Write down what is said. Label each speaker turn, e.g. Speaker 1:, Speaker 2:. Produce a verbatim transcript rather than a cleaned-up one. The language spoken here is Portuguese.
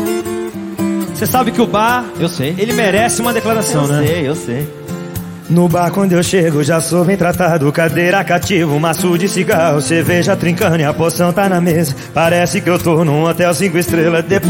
Speaker 1: Você sabe que o bar,
Speaker 2: Eu sei.
Speaker 1: ele merece uma declaração,
Speaker 2: Eu
Speaker 1: né?
Speaker 2: sei, eu sei.
Speaker 3: No bar quando eu chego já sou bem tratado. Cadeira cativa, maço de cigarro, cerveja trincando e a poção tá na mesa. Parece que eu tô num hotel cinco estrelas. Depois